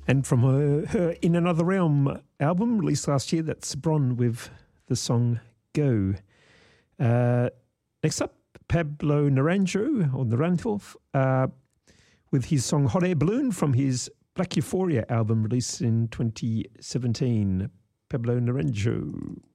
And from her In Another Realm album released last year, that's Bron with the song Go. Next up, Pablo Naranjo, with his song Hot Air Balloon from his Black Euphoria album released in 2017. Pablo Naranjo.